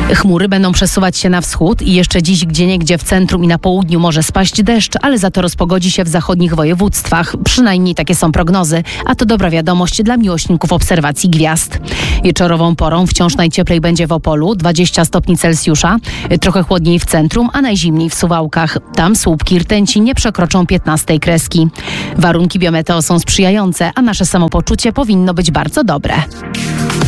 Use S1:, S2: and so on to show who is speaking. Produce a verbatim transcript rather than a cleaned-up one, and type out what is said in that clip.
S1: Chmury będą przesuwać się na wschód i jeszcze dziś gdzieniegdzie w centrum i na południu może spaść deszcz, ale za to rozpogodzi się w zachodnich województwach. Przynajmniej takie są prognozy, a to dobra wiadomość dla miłośników obserwacji gwiazd. Wieczorową porą wciąż najcieplej będzie w Opolu, dwadzieścia stopni Celsjusza, trochę chłodniej w centrum, a najzimniej w Suwałkach. Tam słupki rtęci nie przekroczą piętnastej kreski. Warunki biometeo są sprzyjające, a nasze samopoczucie powinno być bardzo dobre.